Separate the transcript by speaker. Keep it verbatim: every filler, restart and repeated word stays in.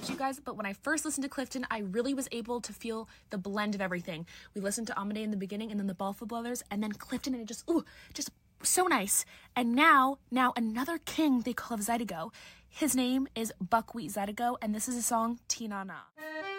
Speaker 1: about you guys, but when I first listened to Clifton, I really was able to feel the blend of everything. We listened to Amade in the beginning, and then the Balfa Brothers, and then Clifton, and it just, ooh, just so nice. And now, now another king they call of Zydeco. His name is Buckwheat Zydeco, and this is a song, Tina Na.